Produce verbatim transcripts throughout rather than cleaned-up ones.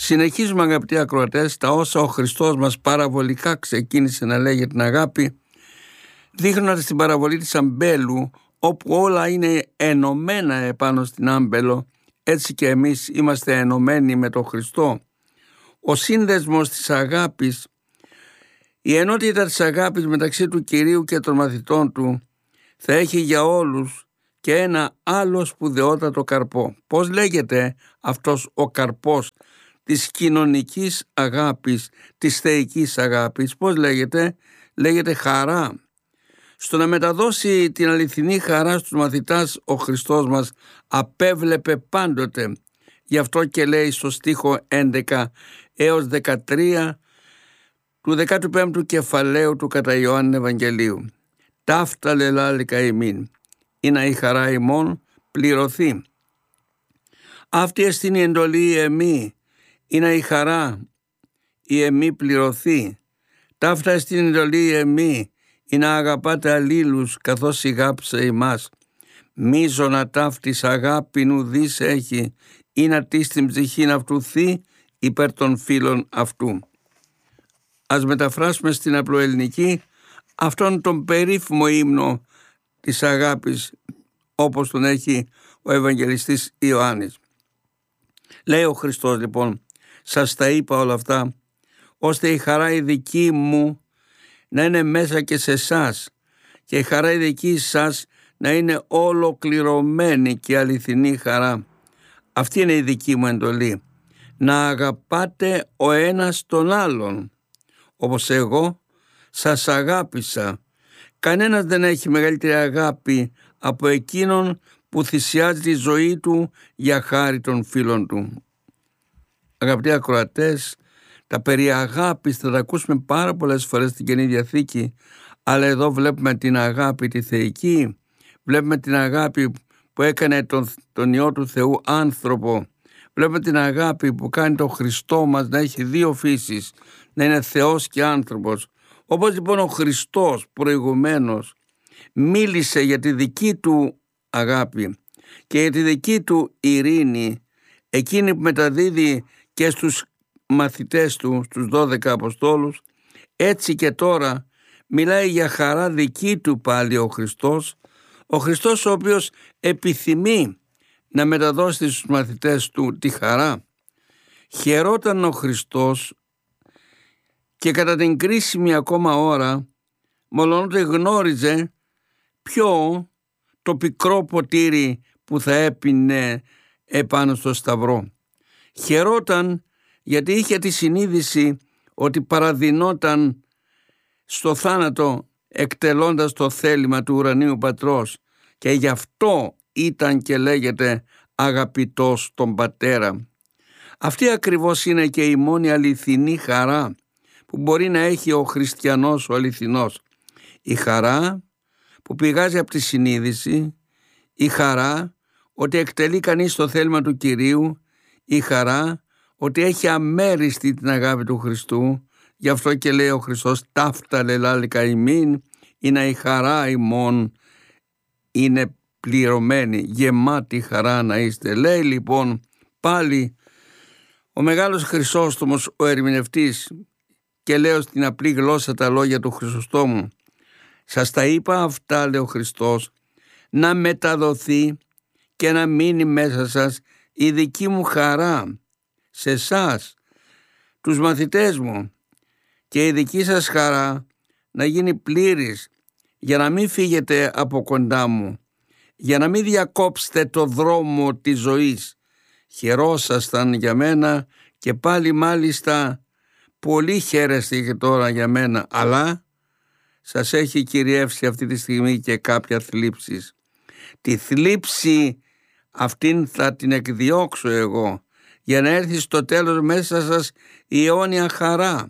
Συνεχίζουμε, αγαπητοί ακροατές, τα όσα ο Χριστός μας παραβολικά ξεκίνησε να λέει για την αγάπη, δείχνοντας την παραβολή της αμπέλου, όπου όλα είναι ενωμένα επάνω στην άμπελο, έτσι και εμείς είμαστε ενωμένοι με τον Χριστό. Ο σύνδεσμος της αγάπης, η ενότητα της αγάπης μεταξύ του Κυρίου και των μαθητών του, θα έχει για όλους και ένα άλλο σπουδαιότατο καρπό. Πώς λέγεται αυτός ο καρπός της κοινωνικής αγάπης, της θεϊκής αγάπης? Πώς λέγεται? Λέγεται χαρά. Στο να μεταδώσει την αληθινή χαρά στους μαθητάς, ο Χριστός μας απέβλεπε πάντοτε. Γι' αυτό και λέει στο στίχο έντεκα έως δεκατρία του δεκάτου πέμπτου κεφαλαίου του κατά Ιωάννη Ευαγγελίου. Ταύτα λελάλικα ημίν, είναι η χαρά ημών πληρωθεί. Αυτή εστίν η εντολή εμή, είναι η χαρά η εμή πληρωθεί. Ταύτα εστίν η εντολή εμή, είναι να αγαπάτε αλλήλους καθώς ηγάψε ημάς. Μίζωνα ταύτης αγάπη ουδής έχει, είναι ατί στην ψυχήν αυτού θύ υπέρ των φίλων αυτού. Ας μεταφράσουμε στην απλοελληνική αυτόν τον περίφημο ύμνο της αγάπης, όπως τον έχει ο Ευαγγελιστής Ιωάννης. Λέει ο Χριστός λοιπόν, σας τα είπα όλα αυτά, ώστε η χαρά η δική μου να είναι μέσα και σε εσάς και η χαρά η δική σας να είναι ολοκληρωμένη και αληθινή χαρά. Αυτή είναι η δική μου εντολή, να αγαπάτε ο ένας τον άλλον, όπως εγώ σας αγάπησα. Κανένας δεν έχει μεγαλύτερη αγάπη από εκείνον που θυσιάζει τη ζωή του για χάρη των φίλων του. Αγαπητοί ακροατές, τα περί αγάπης θα τα ακούσουμε πάρα πολλές φορές στην Καινή Διαθήκη, αλλά εδώ βλέπουμε την αγάπη τη θεϊκή, βλέπουμε την αγάπη που έκανε τον, τον Υιό του Θεού άνθρωπο, βλέπουμε την αγάπη που κάνει τον Χριστό μας να έχει δύο φύσεις, να είναι Θεός και άνθρωπος. Όπως λοιπόν ο Χριστός προηγουμένως μίλησε για τη δική του αγάπη και για τη δική του ειρήνη, εκείνη που μεταδίδει και στους μαθητές του, στους δώδεκα Αποστόλους, έτσι και τώρα μιλάει για χαρά δική του πάλι ο Χριστός, ο Χριστός ο οποίος επιθυμεί να μεταδώσει στους μαθητές του τη χαρά. Χαιρόταν ο Χριστός και κατά την κρίσιμη ακόμα ώρα, μολονότι γνώριζε ποιο το πικρό ποτήρι που θα έπινε επάνω στο σταυρό. Χαιρόταν γιατί είχε τη συνείδηση ότι παραδεινόταν στο θάνατο εκτελώντας το θέλημα του ουρανίου Πατρός, και γι' αυτό ήταν και λέγεται αγαπητός τον Πατέρα. Αυτή ακριβώς είναι και η μόνη αληθινή χαρά που μπορεί να έχει ο χριστιανός ο αληθινός. Η χαρά που πηγάζει από τη συνείδηση, η χαρά ότι εκτελεί κανείς το θέλημα του Κυρίου, η χαρά ότι έχει αμέριστη την αγάπη του Χριστού. Γι' αυτό και λέει ο Χριστός ταύτα λελάλικα ημίν, είναι η χαρά ημών είναι πληρωμένη, γεμάτη χαρά να είστε. Λέει λοιπόν πάλι ο μεγάλος Χρυσόστομος ο ερμηνευτής, και λέω στην απλή γλώσσα τα λόγια του Χρυσοστόμου, σας τα είπα αυτά, λέει ο Χριστός, να μεταδοθεί και να μείνει μέσα σας η δική μου χαρά σε εσάς, τους μαθητές μου, και η δική σας χαρά να γίνει πλήρης, για να μην φύγετε από κοντά μου, για να μην διακόψετε το δρόμο της ζωής. Χαιρόσασταν για μένα και πάλι μάλιστα πολύ χαίρεστε και τώρα για μένα, αλλά σας έχει κυριεύσει αυτή τη στιγμή και κάποια θλίψεις. Τη θλίψη αυτήν θα την εκδιώξω εγώ, για να έρθει στο τέλος μέσα σας η αιώνια χαρά.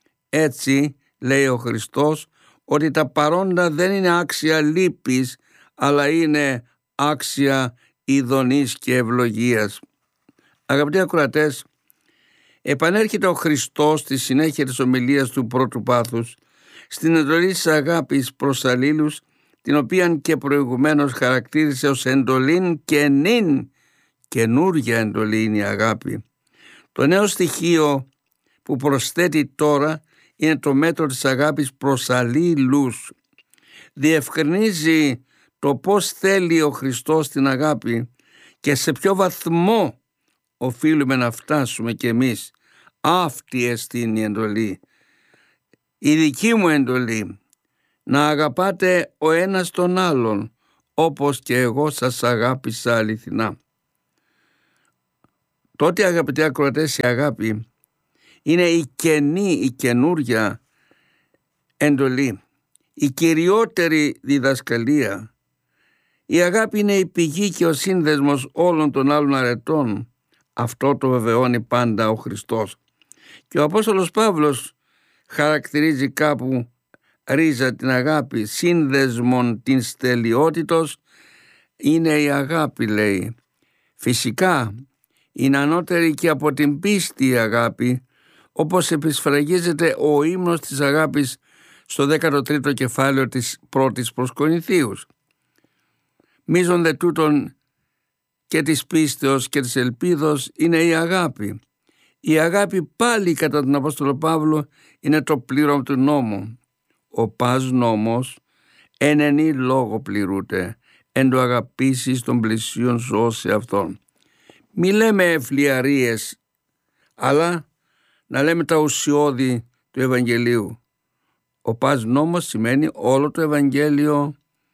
Έτσι λέει ο Χριστός ότι τα παρόντα δεν είναι άξια λύπης, αλλά είναι άξια ειδονής και ευλογίας. Αγαπητοί ακροατές, επανέρχεται ο Χριστός στη συνέχεια της ομιλίας του πρώτου πάθους στην εντολή της αγάπης προς αλλήλους, την οποία και προηγουμένως χαρακτήρισε ως εντολήν και νυν καινούργια εντολή είναι η αγάπη. Το νέο στοιχείο που προσθέτει τώρα είναι το μέτρο της αγάπης προς αλλήλους. Διευκρινίζει το πώς θέλει ο Χριστός την αγάπη και σε ποιο βαθμό οφείλουμε να φτάσουμε κι εμείς. Αυτή εστίν η εντολή. Η δική μου εντολή, να αγαπάτε ο ένας τον άλλον, όπως και εγώ σας αγάπησα αληθινά. Τότε, αγαπητοί ακροατές, η αγάπη είναι η καινή, η καινούρια εντολή, η κυριότερη διδασκαλία. Η αγάπη είναι η πηγή και ο σύνδεσμος όλων των άλλων αρετών. Αυτό το βεβαιώνει πάντα ο Χριστός. Και ο Απόστολος Παύλος χαρακτηρίζει κάπου ρίζα την αγάπη, σύνδεσμον την στελειότητος είναι η αγάπη, λέει. Φυσικά είναι ανώτερη και από την πίστη η αγάπη, όπως επισφραγίζεται ο ύμνος της αγάπης στο δέκατο τρίτο κεφάλαιο της πρώτης προς Κορινθίους. Μείζον δε τούτον και της πίστεως και της ελπίδος είναι η αγάπη. Η αγάπη πάλι κατά τον Απόστολο Παύλο είναι το πλήρωμα του νόμου. Ο πας νόμος εν ενή λόγο πληρούται, εν το αγαπήσεις των πλησίων σου σε αυτόν. Μη λέμε φλιαρίες, αλλά να λέμε τα ουσιώδη του Ευαγγελίου. Ο πας νόμος σημαίνει όλο το Ευαγγέλιο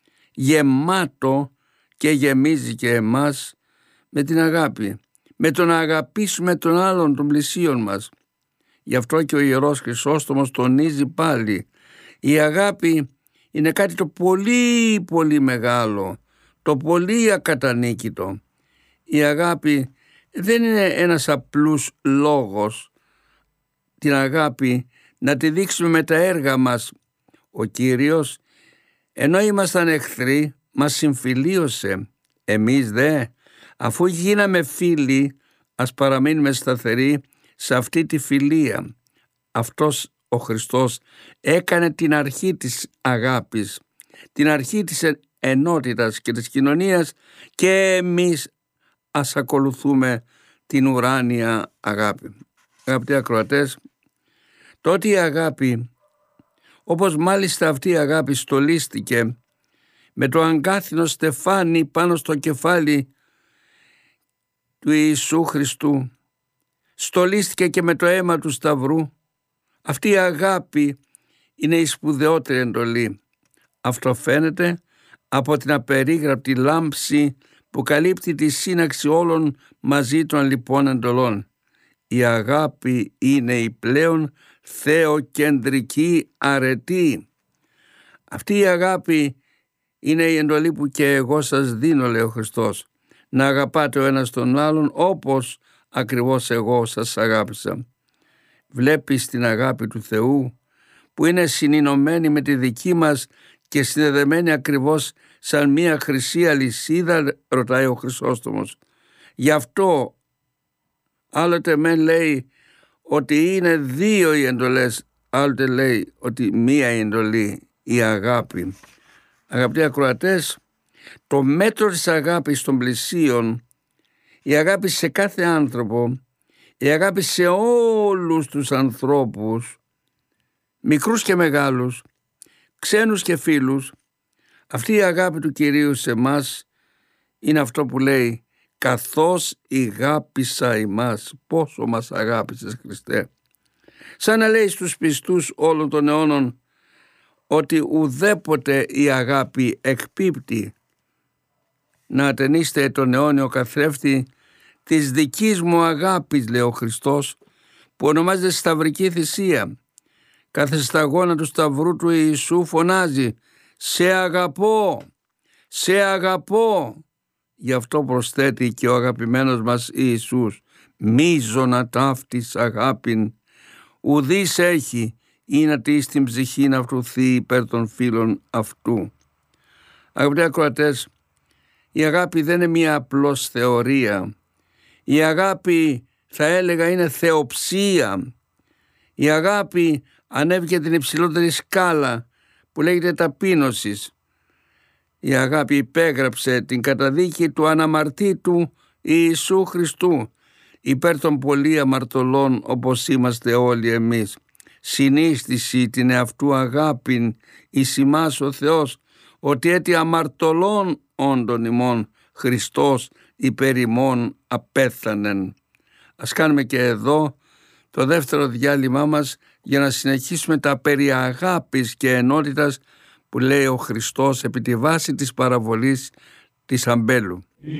γεμάτο και γεμίζει και εμάς με την αγάπη, με το να αγαπήσουμε τον άλλον των πλησίων μας. Γι' αυτό και ο Ιερός Χρυσόστομος τονίζει πάλι, η αγάπη είναι κάτι το πολύ πολύ μεγάλο, το πολύ ακατανίκητο. Η αγάπη δεν είναι ένας απλούς λόγος. Την αγάπη να τη δείξουμε με τα έργα μας. Ο Κύριος, ενώ ήμασταν εχθροί, μας συμφιλίωσε. Εμείς δε, αφού γίναμε φίλοι, ας παραμείνουμε σταθεροί σε αυτή τη φιλία. Αυτός ο Χριστός έκανε την αρχή της αγάπης, την αρχή της ενότητας και της κοινωνίας, και εμείς ας ακολουθούμε την ουράνια αγάπη. Αγαπητοί ακροατές, τότε η αγάπη, όπως μάλιστα αυτή η αγάπη στολίστηκε με το αγκάθινο στεφάνι πάνω στο κεφάλι του Ιησού Χριστού, στολίστηκε και με το αίμα του Σταυρού, αυτή η αγάπη είναι η σπουδαιότερη εντολή. Αυτό φαίνεται από την απερίγραπτη λάμψη που καλύπτει τη σύναξη όλων μαζί των λοιπών εντολών. Η αγάπη είναι η πλέον θεοκεντρική αρετή. Αυτή η αγάπη είναι η εντολή που και εγώ σας δίνω, λέει ο Χριστός, να αγαπάτε ο ένας τον άλλον όπως ακριβώς εγώ σας αγάπησα. Βλέπεις την αγάπη του Θεού που είναι συνηνωμένη με τη δική μας και συνδεδεμένη ακριβώς σαν μία χρυσή αλυσίδα, ρωτάει ο Χρυσόστομος. Γι' αυτό άλλοτε μεν λέει ότι είναι δύο οι εντολές, άλλοτε λέει ότι μία η εντολή, η αγάπη. Αγαπητοί ακροατές, το μέτρο της αγάπης των πλησίων, η αγάπη σε κάθε άνθρωπο, η αγάπη σε όλους τους ανθρώπους, μικρούς και μεγάλους, ξένους και φίλους, αυτή η αγάπη του Κυρίου σε μας είναι αυτό που λέει «καθώς ηγάπησα ημάς». Πόσο μας αγάπησες, Χριστέ. Σαν να λέει στους πιστούς όλων των αιώνων ότι ουδέποτε η αγάπη εκπίπτει. Να ατενίστε τον αιώνιο καθρέφτη της δικής μου αγάπης, λέει ο Χριστός, που ονομάζεται σταυρική θυσία. Κάθε σταγόνα του σταυρού του Ιησού φωνάζει «Σε αγαπώ, σε αγαπώ». Γι' αυτό προσθέτει και ο αγαπημένος μας Ιησούς «Μίζωνα ταύτης αγάπην, ουδής έχει, ή να τι στην ψυχή να αυτουθεί υπέρ των φίλων αυτού». Αγαπητοί ακροατές, η αγάπη δεν είναι μία απλώς θεωρία. Η αγάπη, θα έλεγα, είναι θεοψία. Η αγάπη ανέβηκε την υψηλότερη σκάλα που λέγεται ταπείνωσης. Η αγάπη υπέγραψε την καταδίκη του αναμαρτήτου Ιησού Χριστού υπέρ των πολλοί αμαρτωλών όπως είμαστε όλοι εμείς. Συνίστηση την εαυτού αγάπην εις ημάς ο Θεός, ότι έτι αμαρτωλών όντων ημών Χριστός υπέρ ημών απέθανεν. Ας κάνουμε και εδώ το δεύτερο διάλειμμα μας για να συνεχίσουμε τα περί αγάπης και ενότητας που λέει ο Χριστός επί τη βάση της παραβολής της αμπέλου.